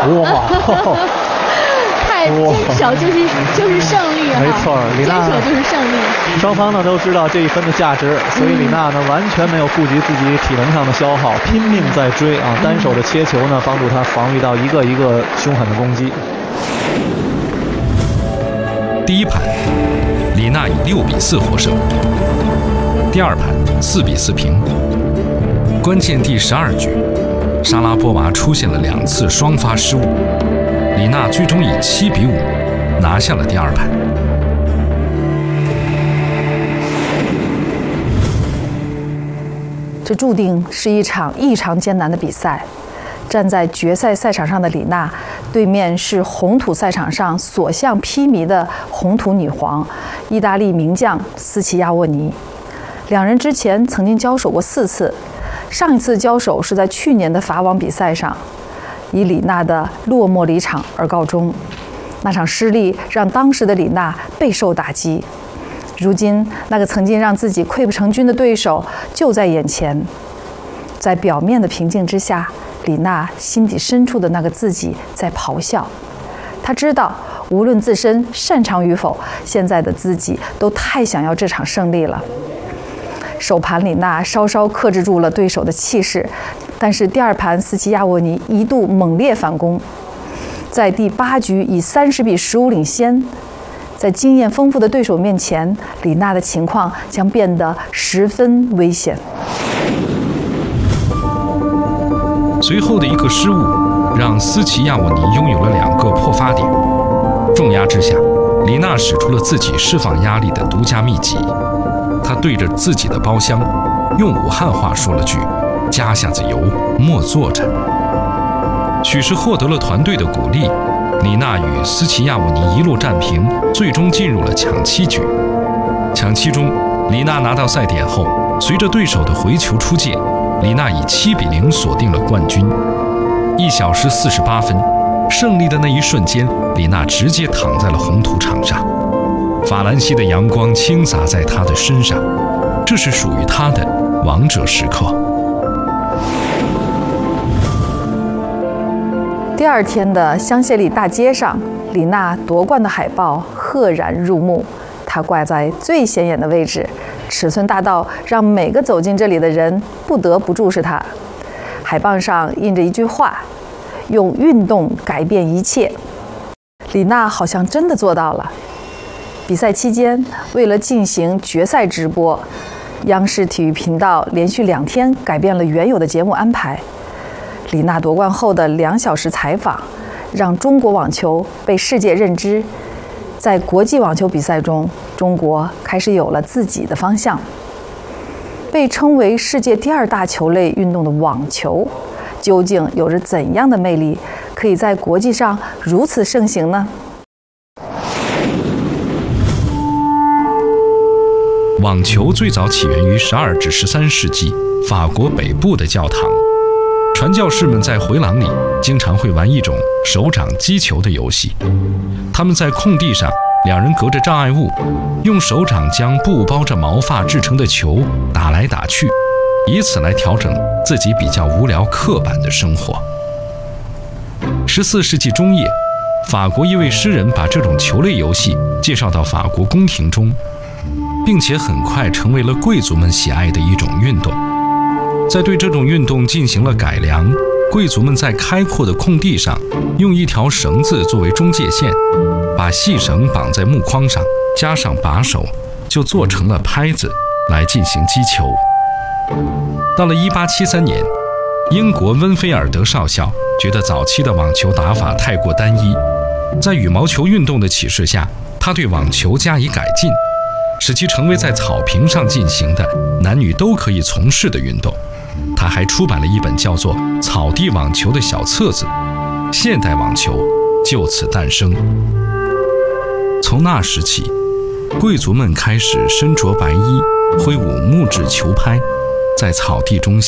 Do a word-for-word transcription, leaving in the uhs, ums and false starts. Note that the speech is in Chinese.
哇！ 坚守就是就是胜利啊！ 没错，李娜坚守就是胜利。 双方呢都知道这一分的价值，所以李娜呢完全没有顾及自己体能上的消耗，拼命在追啊！单手的切球呢帮助她防御到一个一个凶狠的攻击。 第一盘，李娜以六比四获胜。第二盘四比四平。关键第十二局，莎拉波娃出现了两次双发失误。李娜最终以七比五拿下了第二盘。 这注定是一场异常艰难的比赛。站在决赛赛场上的李娜，对面是红土赛场上所向披靡的红土女皇，意大利名将斯齐亚沃尼。两人之前曾经交手过四次，上一次交手是在去年的法网比赛上。以李娜的落寞离场而告终，那场失利让当时的李娜备受打击。如今，那个曾经让自己溃不成军的对手就在眼前，在表面的平静之下，李娜心底深处的那个自己在咆哮。她知道，无论自身擅长与否，现在的自己都太想要这场胜利了。首盘李娜稍稍克制住了对手的气势，但是第二盘斯齐亚沃尼一度猛烈反攻，在第八局以三十比十五领先。在经验丰富的对手面前，李娜的情况将变得十分危险。 随后的一个失误，让斯齐亚沃尼拥有了两个破发点。重压之下，李娜使出了自己释放压力的独家秘籍。她对着自己的包厢，用武汉话说了句：“加下子油，莫坐着。”许是获得了团队的鼓励，李娜与斯齐亚沃尼一路战平，最终进入了抢七局。抢七中，李娜拿到赛点后，随着对手的回球出界，李娜以七比零锁定了冠军。一小时四十八分，胜利的那一瞬间，李娜直接躺在了红土场上。法兰西的阳光倾洒在她的身上，这是属于她的王者时刻。 第二天的香榭丽大街上，李娜夺冠的海报赫然入目，她挂在最显眼的位置，尺寸大到让每个走进这里的人不得不注视她。海报上印着一句话：“用运动改变一切。”李娜好像真的做到了。比赛期间，为了进行决赛直播，央视体育频道连续两天改变了原有的节目安排。李娜夺冠后的两小时采访，让中国网球被世界认知。在国际网球比赛中，中国开始有了自己的方向。被称为世界第二大球类运动的网球，究竟有着怎样的魅力，可以在国际上如此盛行呢？ 网球最早起源于十二至十三世纪法国北部的教堂。传教士们在回廊里经常会玩一种手掌击球的游戏。他们在空地上，两人隔着障碍物，用手掌将布包着毛发制成的球打来打去，以此来调整自己比较无聊刻板的生活。十四世纪中叶，法国一位诗人把这种球类游戏介绍到法国宫廷中，并且很快成为了贵族们喜爱的一种运动。在对这种运动进行了改良，贵族们在开阔的空地上用一条绳子作为中界线，把细绳绑在木框上，加上把手，就做成了拍子来进行击球。到了一八七三年，英国温菲尔德少校觉得早期的网球打法太过单一，在羽毛球运动的启示下，他对网球加以改进，使其成为在草坪上进行的男女都可以从事的运动。他还出版了一本叫做《草地网球》的小册子，现代网球就此诞生。从那时起，贵族们开始身着白衣，挥舞木质球拍，在草地中